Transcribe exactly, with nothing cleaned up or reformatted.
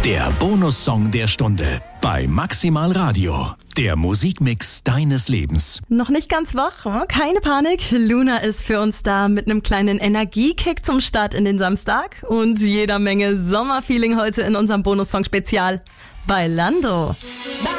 Der Bonussong der Stunde bei Maximal Radio. Der Musikmix deines Lebens. Noch nicht ganz wach, hm? Keine Panik. Luna ist für uns da mit einem kleinen Energiekick zum Start in den Samstag und jeder Menge Sommerfeeling heute in unserem Bonussong-Spezial bei Lando.